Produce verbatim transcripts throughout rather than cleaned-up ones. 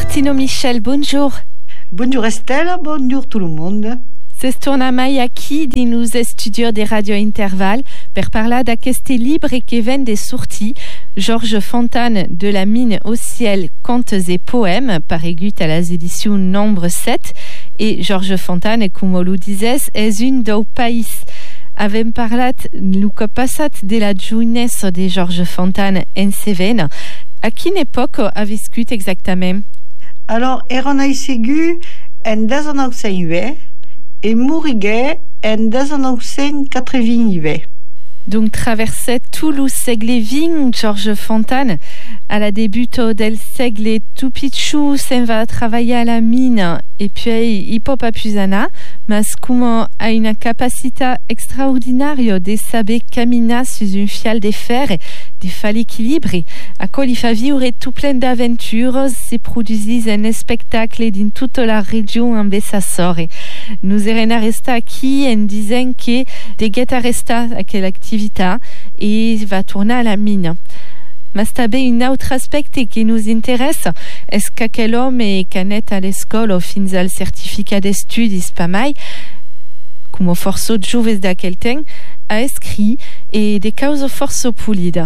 Agostino Michel, bonjour. Bonjour Estelle, bonjour tout le monde. Se torna mai aqui di nos studios de Radio Interval per parlar d'aqueste libre que ven de sortir Georges Fontane de la mine au ciel, contes et poèmes, paregut à les éditions nombre sept. Et Georges Fontane, comme lo dises, és un del país. Avem parlat lo que passat de la jeunesse de Georges Fontane en Cévennes. À quelle époque a viscut exactement? Alors, era naisegu en dix-neuf cent huit et mourigué en dix-neuf cent quatre-vingt-huit. Donc, traversait tout le segle vingt, Georges Fontane. À la début del segle tout pitchou, s'en va travailler à la mine. Et puis, il peut pas plus ana, mais comme a une capacité extraordinaire de saber caminar sur une fiale de fer, de faire l'équilibre. À quoi il fait vivre tout plein d'aventures, se produisent un spectacle dans toute la région en Bessassore. Nous érons restés ici en disant que de guetta resta à quelle activité et va tourner à la mine. Mais també un autre aspect qui nous intéresse est qu'aquel homme qui est à l'école fins al certificat d'estudis pas mai, comme forço joves d'aquel temps, a écrit et des causes forço polides.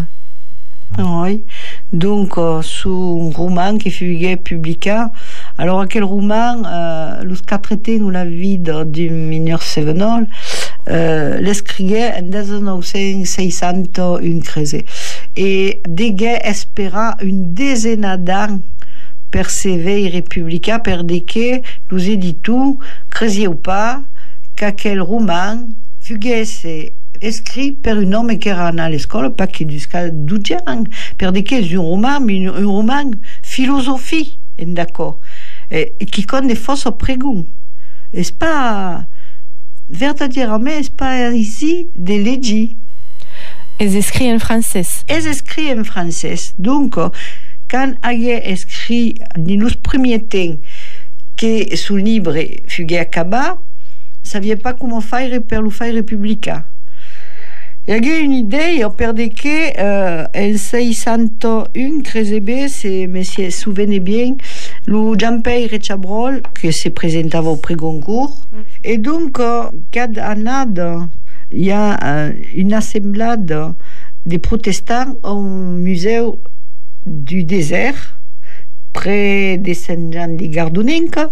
Oui, donc euh, sur un roman qui fut publié. Alors, quel roman, euh, los quatre temps la vie du mineur cévenol, euh, l'escrivait en dix-neuf cent soixante-un creuset. Et degué espéra une dizaine d'anys per séver républicain per de que los éditors creusiez ou pas qu'aquel roman fuguesse écrit per un homme qui era à l'école, pas qui jusqu'à douze ans, per de que c'est un roman, mais un roman philosophie, d'accord, et, et qui compte des fausses préguntes. Est-ce pas, verdaderement, est-ce pas ici des légies? Es écrit en français. Es écrit en français. Donc, quand j'ai écrit dans les premiers temps que ce livre fut acabé, je ne savais pas comment faire pour le faire républicain. Il y a une idée, on perdait que euh, en soixante-un, creuset, c'est, monsieur, souvenez bien, le Jean-Pierre Chabrol, qui se présentait au prix Goncourt. Mm. Et donc, euh, cada année, il y a euh, une assemblée de protestants au musée du désert, près de Saint-Jean de Gardonenca.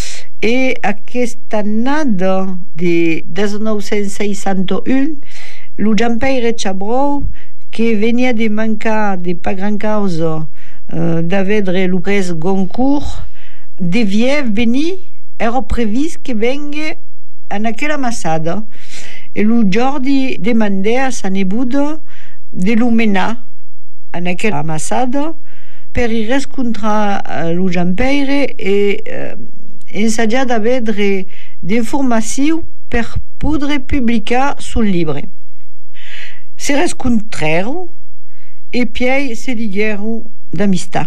Et à cette année de dix-neuf cent soixante-un, le Jean-Pierre Chabrol, qui venait de manquer de pas grand cause euh, d'avoir le prix Goncourt, devait venir, era prévu que venga en aquella ambassade. Et le Jordi demandait à sa nébude de l'emmener en aquella ambassade pour y rencontrer le Jean-Pierre et euh, essayer d'avoir des informations pour pouvoir publier son livre. Se rencontrèrent et puis se liguèrent d'amistad.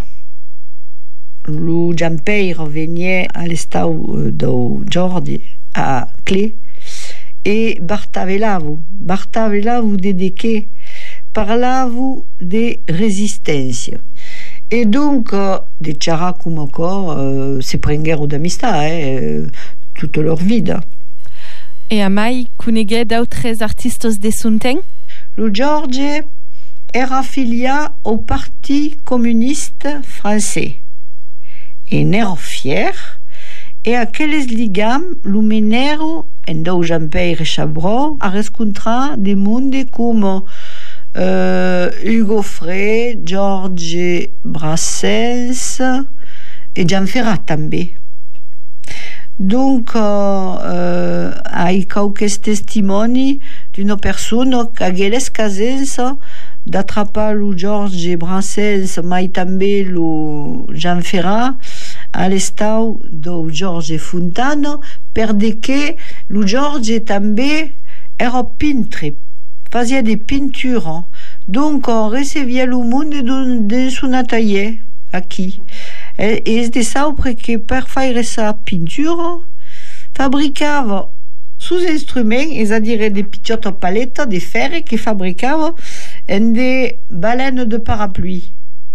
Le Jean-Pierre venait à l'estat de Jordi à Clé. Et Bartavelavo, Bartavelavo dédiqué, parlavo de résistance. Et donc, euh, des tchara comme encore, euh, se prenguèrent d'amistad, eh, toute leur vie. Et a mai, conegué d'autres artistes de son temps? Le George era affilié au Parti communiste français. Et n'era fier, et à quelles ligam luminero en dou Jean-Pierre Chabrol a rencontré des mondes comme euh, Hugo Frey, Georges Brassens et Jean Ferrat també. Donc, euh, euh, hay quelques testimoni d'une personne qui a l'escasença d'attrapar le Georges Brassens, mais també le Jean Ferrat, à l'estat de Georges Fontane, per de que le Georges també era peintre, faisait des peintures. Donc, on recevait le monde de son atelier, aquí. Et c'est de ça que per faire sa peinture, fabricava sous instruments, c'est-à-dire des petites palettes de fer qui fabricava des baleines de parapluie.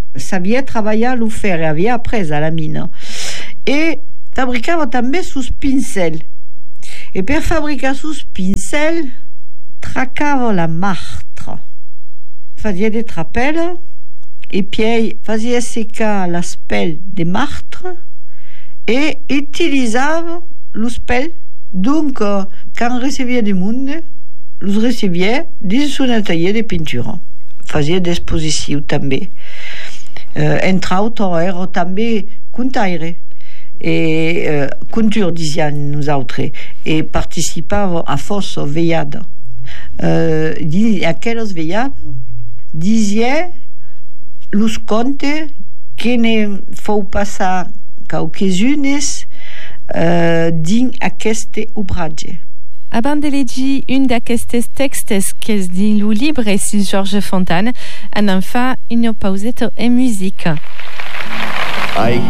sabia treballar lo ferro, havia après a la mina. E fabricava també sus pincel. E per fabricar sus pincel tracava la martra. Fazia de trapela e poi fazia secar la spell de martra e utilizzava lo spell. Donc, quand recevia de monde, los recebia dins un atelier de pintura. Fazia d'exposició també. Uh, entre autres, era també contaire e uh, contur, disiam nosaltres, e participava a força veiada. Uh, dins aquelles veiades, disia los contes que ne fou passar qualques-unes uh, dins aquest obratge. Abans de llegir un d'aquestes textes que es dins lo llibre si George Fontane, anem fa una pauseta en música. Ai